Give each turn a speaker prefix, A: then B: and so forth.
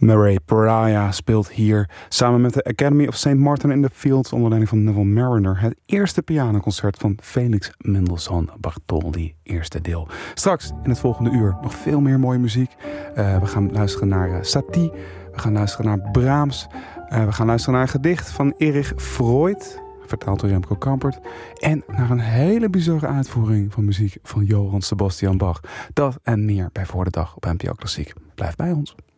A: Murray Pariah speelt hier samen met de Academy of St. Martin in the Fields onder leiding van Neville Marriner het eerste pianoconcert van Felix Mendelssohn Bartholdy, eerste deel. Straks in het volgende uur nog veel meer mooie muziek. We gaan luisteren naar Satie, we gaan luisteren naar Brahms, we gaan luisteren naar een gedicht van Erich Freud, vertaald door Remco Kampert, en naar een hele bizarre uitvoering van muziek van Johann Sebastian Bach. Dat en meer bij Voor de Dag op NPO Klassiek. Blijf bij ons.